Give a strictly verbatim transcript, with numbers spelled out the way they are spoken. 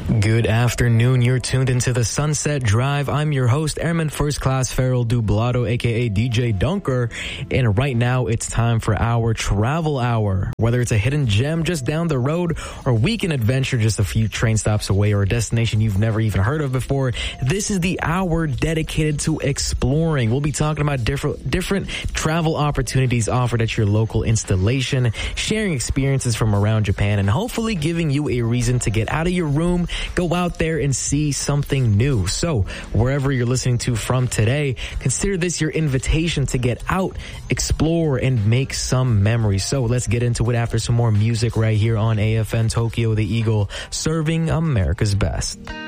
Good afternoon. You're tuned into the Sunset Drive. I'm your host, Airman First Class Farrell Dublado, aka D J Dunker. And right now it's time for our travel hour. Whether it's a hidden gem just down the road or weekend adventure just a few train stops away or a destination you've never even heard of before, this is the hour dedicated to exploring. We'll be talking about different, different travel opportunities offered at your local installation, sharing experiences from around Japan, and hopefully giving you a reason to get out of your room, go out there and see something new. So wherever you're listening to from today, consider this your invitation to get out, explore, and make some memories. So let's get into it after some more music right here on A F N Tokyo, the Eagle, serving America's best.